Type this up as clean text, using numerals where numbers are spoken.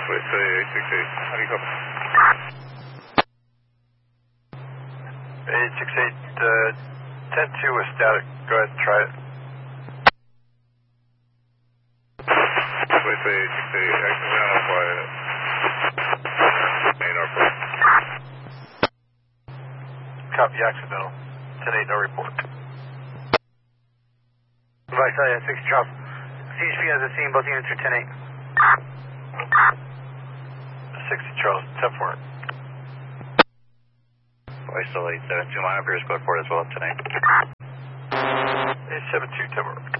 868, how do you copy? 868, 10-2 is static. Go ahead and try it. 868, accidental flight. Main airport. Copy, accidental. 10-8, no report. Advice, 6 Charles. CHP has a scene, both units are 10-8. 60 Charles, 10-4. Voice 872, mine up here is code 4 as well, 10-8. 872, 10-4.